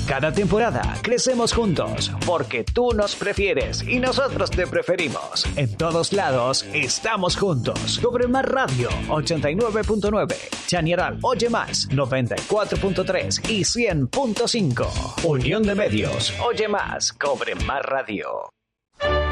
Cada temporada crecemos juntos porque tú nos prefieres y nosotros te preferimos. En todos lados estamos juntos. Cobre Más Radio 89.9, Chañaral Oye Más 94.3 y 100.5. Unión de Medios. Oye Más, Cobre Más Radio.